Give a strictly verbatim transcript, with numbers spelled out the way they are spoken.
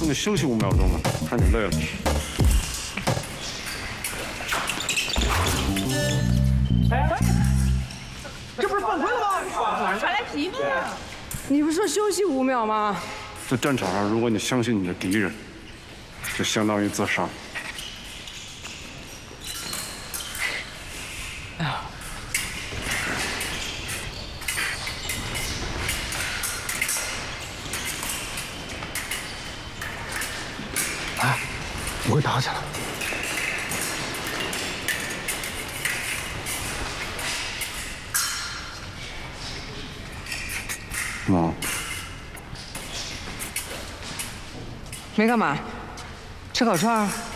诉你休息五秒钟了，看你累了。 哎，这不是犯规了吗？ 还来皮呢？ 你不是说休息五秒吗？ 在战场上，如果你相信你的敌人，就相当于自杀。 哎呀！ 哎，不会打起来？ 妈。 没干嘛，吃烤串儿。